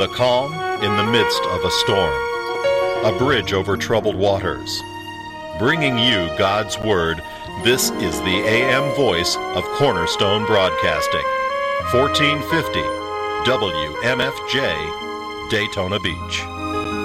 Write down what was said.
The calm in the midst of a storm. A bridge over troubled waters. Bringing you God's Word, this is the AM voice of Cornerstone Broadcasting. 1450 WMFJ, Daytona Beach.